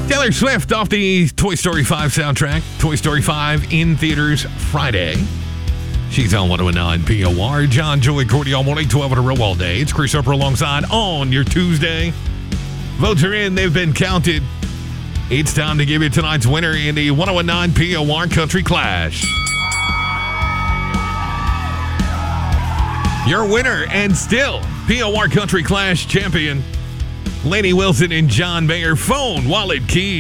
Taylor Swift off the Toy Story 5 soundtrack. Toy Story 5 in theaters Friday. She's on 109 POR. John, Joey, Cordy all morning, 12 at a row all day. It's Chris Harper alongside on your Tuesday. Votes are in. They've been counted. It's time to give you tonight's winner in the 1019 POR Country Clash. Your winner and still POR Country Clash champion, Lainey Wilson and John Mayer. Phone, wallet, key.